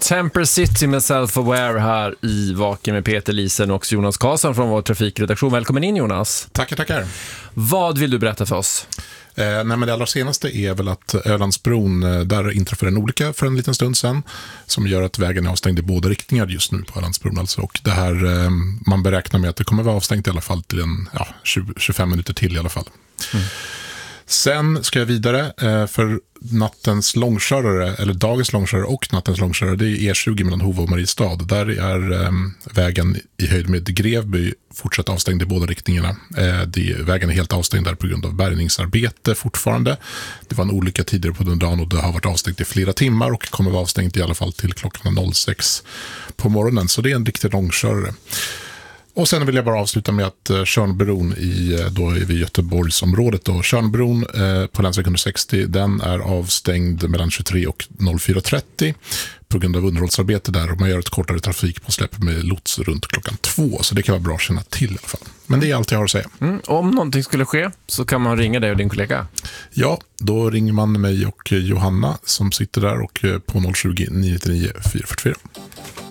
Temper City med Self-Aware här i Vaken med Peter Lisen och Jonas Karlsson från vår trafikredaktion. Välkommen in, Jonas. Tackar. Vad vill du berätta för oss? Men det allra senaste är väl att Ölandsbron, där inträffade en olycka för en liten stund sedan som gör att vägen är avstängd i båda riktningar just nu på Ölandsbron. Alltså. Och det här, man beräknar med att det kommer vara avstängt i alla fall till 25 minuter till i alla fall. Sen ska jag vidare för nattens långkörare, eller dagens långkörare och nattens långkörare, det är E20 mellan Hova och Mariestad. Där är vägen i höjd med Grevby fortsatt avstängd i båda riktningarna. Vägen är helt avstängd där på grund av bärgningsarbete fortfarande. Det var en olycka tidigare på den dagen och det har varit avstängt i flera timmar och kommer vara avstängt i alla fall till klockan 06 på morgonen. Så det är en riktig långkörare. Och sen vill jag bara avsluta med att Tjörnbron då är vi i Göteborgsområdet. Då. Tjörnbron på länsväg 160, den är avstängd mellan 23 och 04.30 på grund av underhållsarbete där. Och man gör ett kortare trafikpåsläpp med lots runt klockan 2. Så det kan vara bra att känna till i alla fall. Men det är allt jag har att säga. Om någonting skulle ske så kan man ringa dig och din kollega. Ja, då ringer man mig och Johanna som sitter där och på 020 999 444.